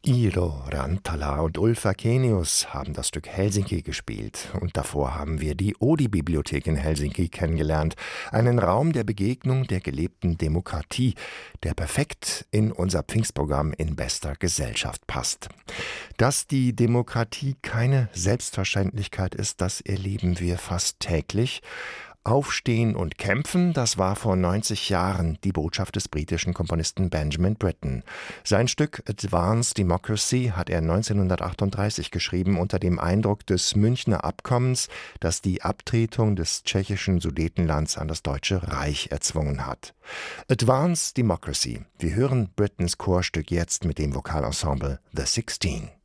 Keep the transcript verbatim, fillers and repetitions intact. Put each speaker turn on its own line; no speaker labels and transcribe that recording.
Iiro Rantala und Ulf Akenius haben das Stück Helsinki gespielt. Und davor haben wir die Oodi-Bibliothek in Helsinki kennengelernt. Einen Raum der Begegnung der gelebten Demokratie, der perfekt in unser Pfingstprogramm in bester Gesellschaft passt. Dass die Demokratie keine Selbstverständlichkeit ist, das erleben wir fast täglich. Aufstehen und kämpfen, das war vor neunzig Jahren die Botschaft des britischen Komponisten Benjamin Britten. Sein Stück Advanced Democracy hat er neunzehnhundertachtunddreißig geschrieben unter dem Eindruck des Münchner Abkommens, das die Abtretung des tschechischen Sudetenlands an das Deutsche Reich erzwungen hat. Advanced Democracy. Wir hören Brittens Chorstück jetzt mit dem Vokalensemble The Sixteen.